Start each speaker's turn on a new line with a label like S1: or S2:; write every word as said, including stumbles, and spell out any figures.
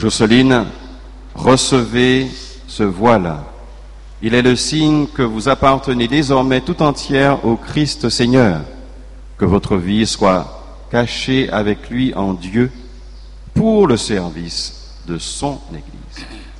S1: Jocelyne, recevez ce voile. Il est le signe que vous appartenez désormais tout entière au Christ Seigneur. Que votre vie soit cachée avec lui en Dieu pour le service de son Église.